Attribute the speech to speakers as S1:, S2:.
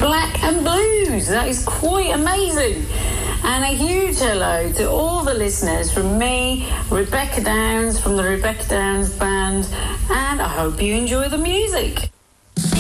S1: Black and Blues. That is quite amazing. And a huge hello to all the listeners from me, Rebecca Downs, from the Rebecca Downs Band, and I hope you enjoy the music.